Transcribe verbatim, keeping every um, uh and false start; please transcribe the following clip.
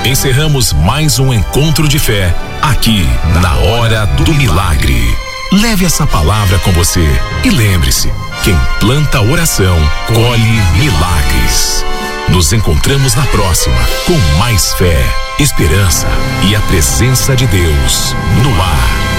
Encerramos mais um encontro de fé aqui na Hora do Milagre. Leve essa palavra com você e lembre-se, quem planta oração, colhe milagres. Nos encontramos na próxima com mais fé, esperança e a presença de Deus no ar.